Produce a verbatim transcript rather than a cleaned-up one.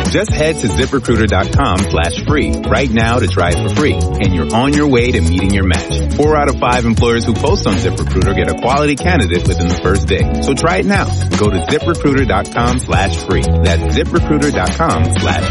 Just head to ZipRecruiter.com slash free right now to try it for free. And you're on your way to meeting your match. Four out of five employers who post on ZipRecruiter get a quality candidate within the first day. So try it now. Go to ZipRecruiter.com slash free. That's ZipRecruiter.com slash